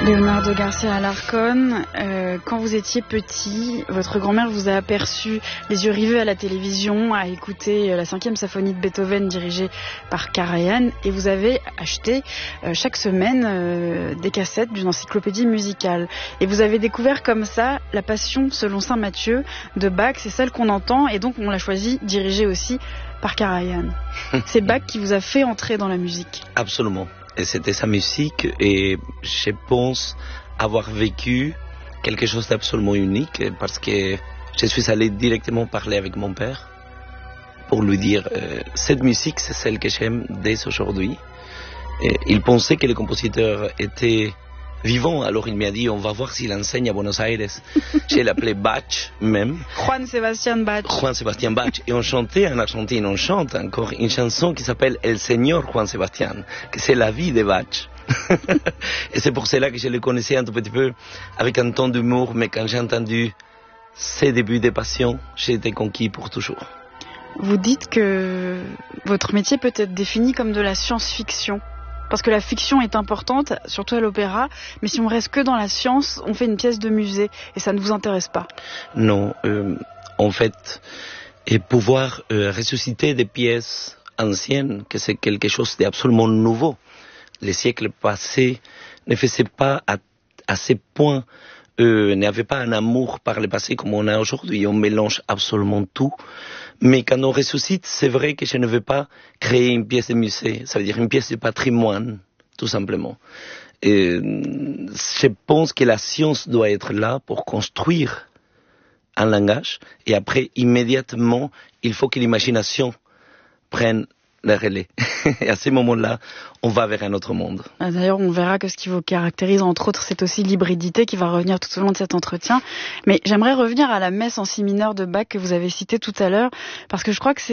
Leonardo Garcia Alarcón, quand vous étiez petit, votre grand-mère vous a aperçu les yeux rivés à la télévision, à écouter la 5e symphonie de Beethoven dirigée par Karajan, et vous avez acheté chaque semaine des cassettes d'une encyclopédie musicale. Et vous avez découvert comme ça la Passion selon saint Matthieu de Bach, c'est celle qu'on entend, et donc on l'a choisie dirigée aussi par Karajan. C'est Bach qui vous a fait entrer dans la musique. Absolument. Et c'était sa musique, et je pense avoir vécu quelque chose d'absolument unique, parce que je suis allé directement parler avec mon père pour lui dire cette musique c'est celle que j'aime dès aujourd'hui. Et il pensait que le compositeur était vivant, alors il m'a dit on va voir s'il enseigne à Buenos Aires. Je l'appelais Bach même. Juan Sebastián Bach. Et on chantait en Argentine, on chante encore une chanson qui s'appelle El Señor Juan Sebastián, que c'est la vie de Bach. Et c'est pour cela que je le connaissais un tout petit peu avec un ton d'humour, mais quand j'ai entendu ses débuts de passion, j'ai été conquis pour toujours. Vous dites que votre métier peut être défini comme de la science-fiction. Parce que la fiction est importante, surtout à l'opéra, mais si on reste que dans la science, on fait une pièce de musée, et ça ne vous intéresse pas? Non, en fait, et pouvoir ressusciter des pièces anciennes, que c'est quelque chose d'absolument nouveau. Les siècles passés ne faisaient pas à ce point, n'avaient pas un amour par le passé comme on a aujourd'hui. On mélange absolument tout. Mais quand on ressuscite, c'est vrai que je ne veux pas créer une pièce de musée. Ça veut dire une pièce de patrimoine, tout simplement. Et je pense que la science doit être là pour construire un langage. Et après, immédiatement, il faut que l'imagination prenne le relais. Et à ce moment-là, on va vers un autre monde. D'ailleurs, on verra que ce qui vous caractérise, entre autres, c'est aussi l'hybridité qui va revenir tout au long de cet entretien. Mais j'aimerais revenir à la messe en si mineur de Bach que vous avez citée tout à l'heure, parce que je crois que